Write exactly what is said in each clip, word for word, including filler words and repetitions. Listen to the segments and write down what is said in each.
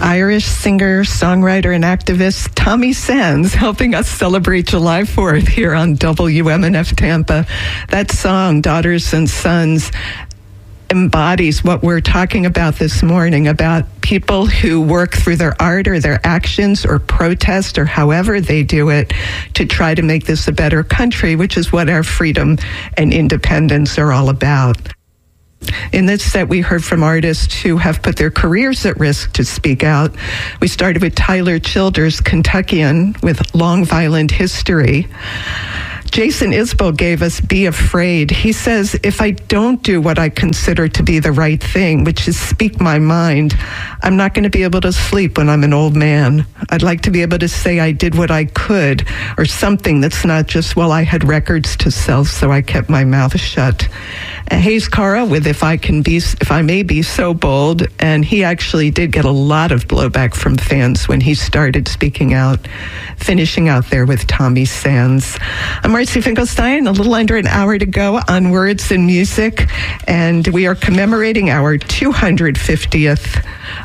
Irish singer, songwriter, and activist Tommy Sands helping us celebrate July fourth here on W M N F Tampa. That song, Daughters and Sons, embodies what we're talking about this morning, about people who work through their art or their actions or protest or however they do it to try to make this a better country, which is what our freedom and independence are all about. In this set, we heard from artists who have put their careers at risk to speak out. We started with Tyler Childers, Kentuckian with long violent history. Jason Isbell gave us Be Afraid. He says, if I don't do what I consider to be the right thing, which is speak my mind, I'm not going to be able to sleep when I'm an old man. I'd like to be able to say I did what I could, or something that's not just, well, I had records to sell, so I kept my mouth shut. And Hayes Cara with If I Can Be, If I May Be So Bold, and he actually did get a lot of blowback from fans when he started speaking out, finishing out there with Tommy Sands. I'm Marcy Finkelstein, a little under an hour to go on Words and Music, and we are commemorating our two hundred fiftieth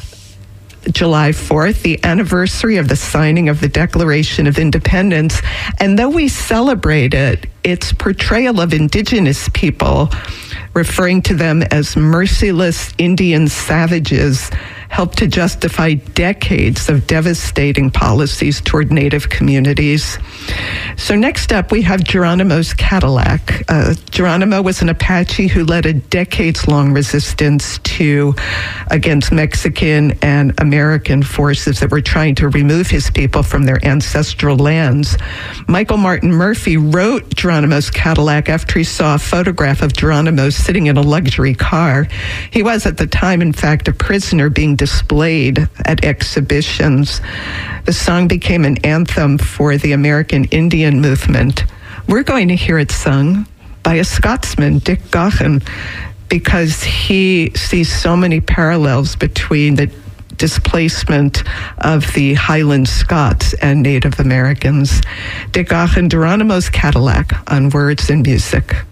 July fourth, the anniversary of the signing of the Declaration of Independence. And though we celebrate it, its portrayal of indigenous people, referring to them as merciless Indian savages, helped to justify decades of devastating policies toward Native communities. So next up, we have Geronimo's Cadillac. Uh, Geronimo was an Apache who led a decades-long resistance to against Mexican and American forces that were trying to remove his people from their ancestral lands. Michael Martin Murphey wrote Geronimo's Cadillac after he saw a photograph of Geronimo sitting in a luxury car. He was at the time, in fact, a prisoner being displayed at exhibitions. The song became an anthem for the American Indian movement. We're going to hear it sung by a Scotsman, Dick Gaughan, because he sees so many parallels between the displacement of the Highland Scots and Native Americans. Dick Gaughan, Geronimo's Cadillac on Words and Music.